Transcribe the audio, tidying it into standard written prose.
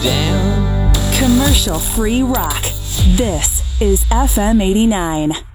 Down. Commercial free rock. This is FM 89.